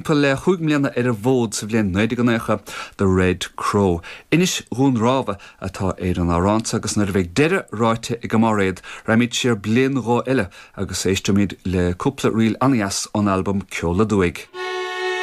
Tugtal le chuig mbliana ar a bhód sa bblion 90 The Red Crow. Inis rún ráva atá ar an áránta agus nar bheith deire ráite I gomáréad raimid siar blian rá eile agus éistumid le cúpla riil anias an album Ceola Dúig.